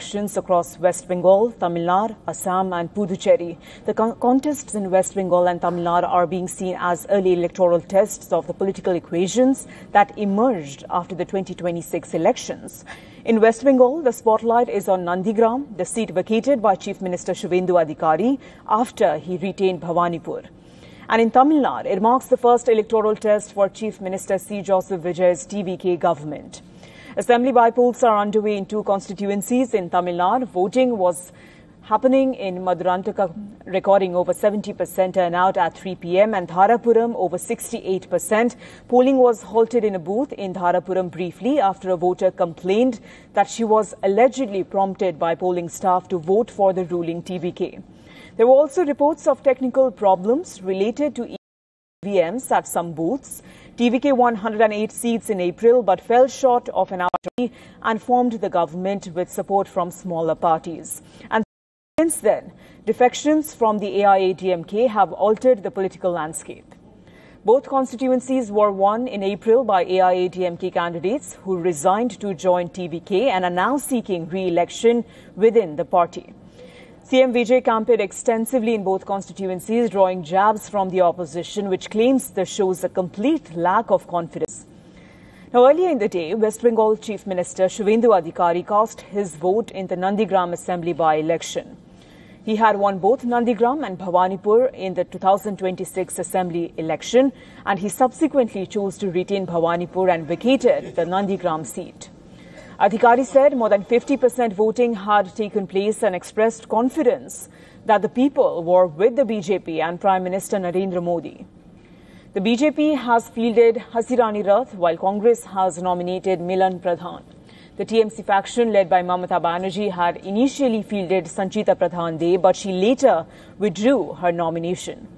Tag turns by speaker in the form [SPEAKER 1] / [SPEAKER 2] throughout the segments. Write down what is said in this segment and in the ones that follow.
[SPEAKER 1] elections across West Bengal, Tamil Nadu, Assam and Puducherry. The contests in West Bengal and Tamil Nadu are being seen as early electoral tests of the political equations that emerged after the 2026 elections. In West Bengal, the spotlight is on Nandigram, the seat vacated by Chief Minister Shubhendu Adhikari after he retained Bhawanipur. And in Tamil Nadu, it marks the first electoral test for Chief Minister C. Joseph Vijay's TVK government. Assembly by-polls are underway in two constituencies in Tamil Nadu. Voting was happening in Madurantaka, recording over 70% turnout at 3 p.m. and Dharapuram over 68%. Polling was halted in a booth in Dharapuram briefly after a voter complained that she was allegedly prompted by polling staff to vote for the ruling TVK. There were also reports of technical problems related to EVMs at some booths. TVK won 108 seats in April but fell short of an majority and formed the government with support from smaller parties. And since then, defections from the AIADMK have altered the political landscape. Both constituencies were won in April by AIADMK candidates who resigned to join TVK and are now seeking re-election within the party. CM Vijay campaigned extensively in both constituencies, drawing jabs from the opposition, which claims this shows a complete lack of confidence. Now, earlier in the day, West Bengal Chief Minister Shubhendu Adhikari cast his vote in the Nandigram Assembly by-election. He had won both Nandigram and Bhawanipur in the 2026 Assembly election, and he subsequently chose to retain Bhawanipur and vacated the Nandigram seat. Adhikari said more than 50% voting had taken place and expressed confidence that the people were with the BJP and Prime Minister Narendra Modi. The BJP has fielded Hasirani Rath while Congress has nominated Milan Pradhan. The TMC faction led by Mamata Banerjee had initially fielded Sanchita Pradhan De, but she later withdrew her nomination.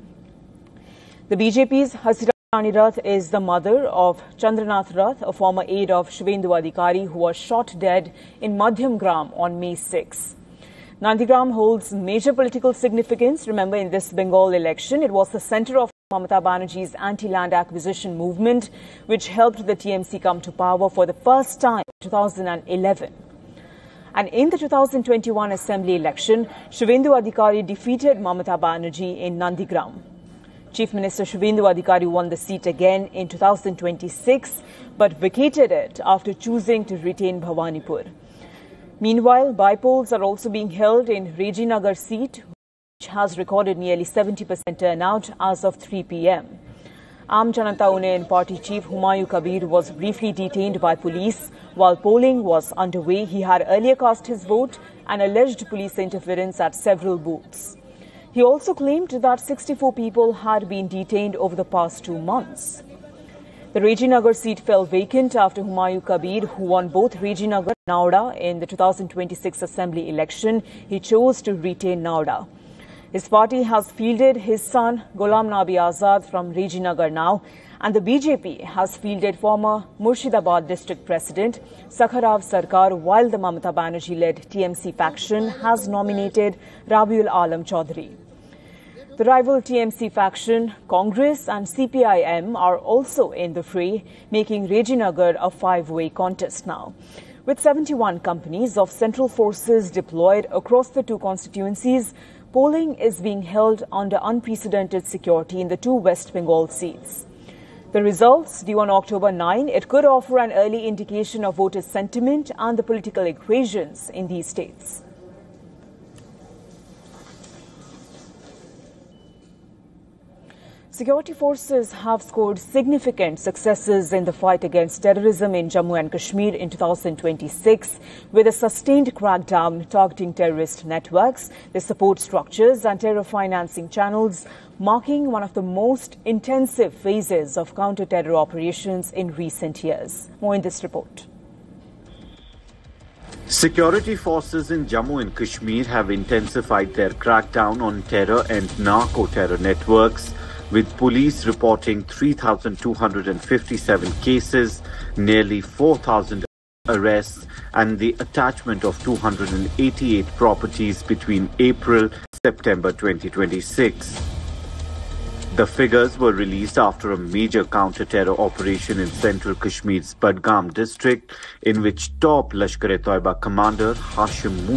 [SPEAKER 1] The BJP's Hasirani Rath is the mother of Chandranath Rath, a former aide of Shubhendu Adhikari who was shot dead in Madhyamgram on May 6. Nandigram holds major political significance. Remember, in this Bengal election, it was the centre of Mamata Banerjee's anti-land acquisition movement, which helped the TMC come to power for the first time in 2011. And in the 2021 Assembly election, Shubhendu Adhikari defeated Mamata Banerjee in Nandigram. Chief Minister Shubhendu Adhikari won the seat again in 2026, but vacated it after choosing to retain Bhawanipur. Meanwhile, by-polls are also being held in Rejinagar seat, which has recorded nearly 70% turnout as of 3 p.m. Aam Janata Unayan Party Chief Humayun Kabir was briefly detained by police while polling was underway. He had earlier cast his vote and alleged police interference at several booths. He also claimed that 64 people had been detained over the past 2 months. The Rejinagar seat fell vacant after Humayun Kabir, who won both Rejinagar and Nauda in the 2026 Assembly election, he chose to retain Nauda. His party has fielded his son Ghulam Nabi Azad from Rejinagar now, and the BJP has fielded former Murshidabad district president Sakharav Sarkar, while the Mamata Banerjee-led TMC faction has nominated Rabiul Alam Chaudhary. The rival TMC faction, Congress and CPIM are also in the fray, making Rejinagar a five-way contest now. With 71 companies of central forces deployed across the two constituencies, polling is being held under unprecedented security in the two West Bengal seats. The results, due on October 9, it could offer an early indication of voters' sentiment and the political equations in these states. Security forces have scored significant successes in the fight against terrorism in Jammu and Kashmir in 2026, with a sustained crackdown targeting terrorist networks, their support structures and terror financing channels, marking one of the most intensive phases of counter-terror operations in recent years. More in this report.
[SPEAKER 2] Security forces in Jammu and Kashmir have intensified their crackdown on terror and narco-terror networks, with police reporting 3,257 cases, nearly 4,000 arrests and the attachment of 288 properties between April and September 2026. The figures were released after a major counter-terror operation in central Kashmir's Budgam district, in which top Lashkar-e-Toiba commander Hashim